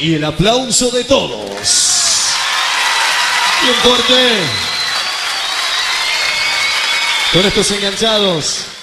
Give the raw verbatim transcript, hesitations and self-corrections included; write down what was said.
y el aplauso de todos. Bien fuerte. Con estos enganchados.